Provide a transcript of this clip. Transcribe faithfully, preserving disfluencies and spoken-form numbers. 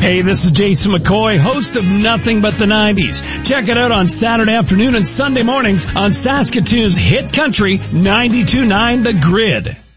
Hey, this is Jason McCoy, host of Nothing But the nineties. Check it out on Saturday afternoon and Sunday mornings on Saskatoon's hit country ninety-two point nine The Grid.